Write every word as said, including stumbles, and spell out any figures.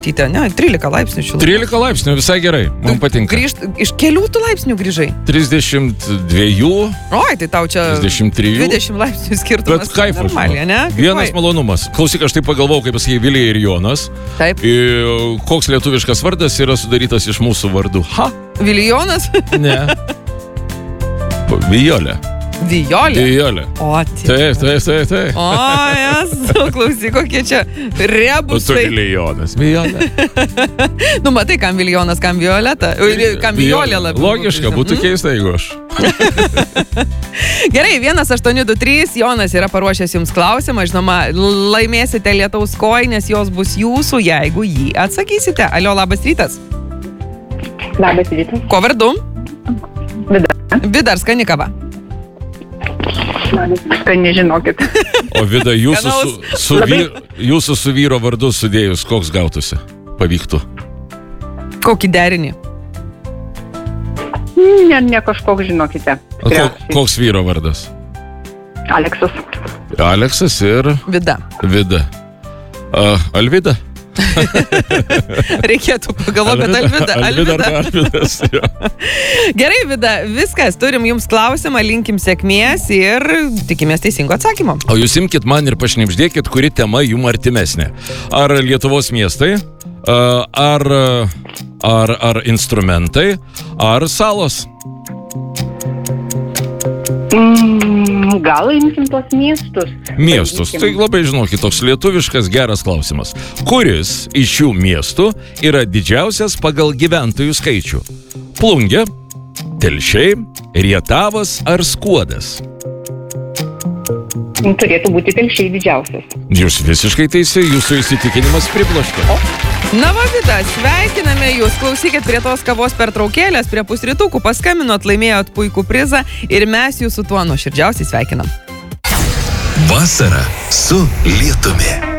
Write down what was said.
Tytė, ne, trylika laipsnių šilumos. trylika laipsnių, visai gerai, man patinka. Grįžt, iš kelių tų laipsnių grįžai? trisdešimt dviejų. Oi, tai tau čia trisdešimt trijų. dvidešimt laipsnių skirtumas. Bet kaifas. Normalia, ne? Vienas malonumas. Klausyk, aš taip pagalvojau, kaip pasakė Vilija ir Jonas. Taip. Ir koks lietuviškas vardas yra sudarytas iš mūsų vardų? Ha? Vilijonas? Ne. Vijolė. Vijolė? Vijolė. O, tie. Taip, taip, taip, taip. O, esu, klausyk, kokie čia rebusai. Tu Vilijonas. Vijolė. Nu, matai, kam Vilijonas, kam Violeta. Kam Vijolė labiau. Logiška, būtų keista, jeigu aš. Gerai, vienas aštuoni du trys, Jonas yra paruošęs jums klausimą. Žinoma, laimėsite lietaus kojines, jos bus jūsų, jeigu jį atsakysite. Alio, labas rytas. Labas rytas. Ko vardu? Vida. Vida, ar skani kava? Skani, žinokit. O Vida, jūsų su, su, vyr, jūsų su vyro vardu sudėjus, koks gautųsi? Pavyktų. Kokį derinį? Ne, ne kažkoks, žinokite. Ko, koks vyro vardas? Aleksas. Aleksas ir... Vida. Vida. Uh, Alvida? Reikėtų pagalvoti, bet Alvida. Alvida ar Alvidas. Gerai, Vida, viskas. Turim jums klausimą, linkim sėkmės ir tikimės teisingo atsakymo. O jūs imkit man ir pašnipždėkit, kuri tema jum artimesnė. Ar Lietuvos miestai, ar, ar, ar instrumentai, ar salos? Mm, gal imsim tos miestus. Miestus. Tai labai žinokit, toks lietuviškas geras klausimas. Kuris iš šių miestų yra didžiausias pagal gyventojų skaičių? Plungė, Telšiai, Rietavas ar Skuodas? Turėtų būti Telšiai didžiausias. Jūs visiškai teisi, jūsų įsitikinimas pribloškė. Na va, Vida, sveikiname jūs. Klausykit prie tos kavos pertraukėlės, prie pusrytukų paskambinot, laimėjot puikų prizą ir mes jūsų tuo nuoširdžiausiai sveikinam. Vasara su lietumi.